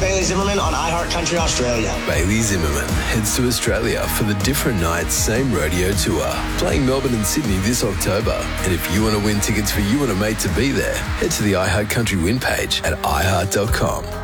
Bailey Zimmerman on iHeart Country Australia. Bailey Zimmerman heads to Australia for the Different Nights Same Radio Tour, playing Melbourne and Sydney this October. And if you want to win tickets for you and a mate to be there, head to the iHeart Country Win page at iHeart.com.